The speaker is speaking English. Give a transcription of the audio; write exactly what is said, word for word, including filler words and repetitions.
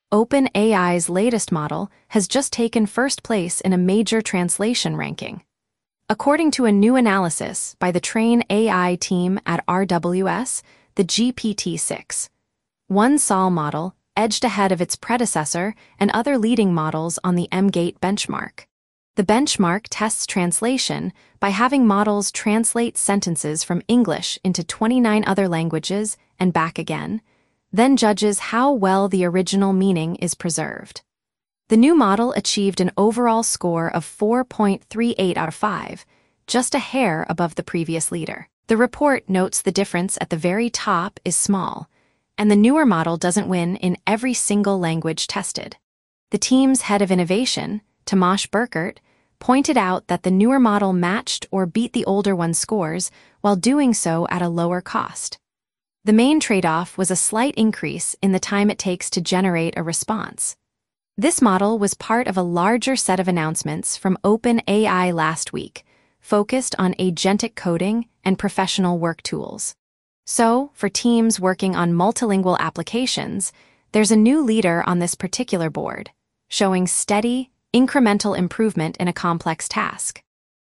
OpenAI's latest model has just taken first place in a major translation ranking. According to a new analysis by the Train A I team at R W S, the G P T six one S O L model edged ahead of its predecessor and other leading models on the MGate benchmark. The benchmark tests translation by having models translate sentences from English into twenty-nine other languages and back again, then judges how well the original meaning is preserved. The new model achieved an overall score of four point three eight out of five, just a hair above the previous leader. The report notes the difference at the very top is small, and the newer model doesn't win in every single language tested. The team's head of innovation, Tomasz Burkert, pointed out that the newer model matched or beat the older one's scores while doing so at a lower cost. The main trade-off was a slight increase in the time it takes to generate a response. This model was part of a larger set of announcements from OpenAI last week, focused on agentic coding and professional work tools. So, for teams working on multilingual applications, there's a new leader on this particular board, showing steady, incremental improvement in a complex task.